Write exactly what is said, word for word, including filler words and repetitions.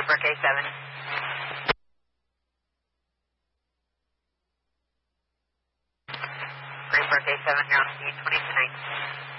Greensburg A seven. Greensburg A seven, you're on speed twenty-two nine.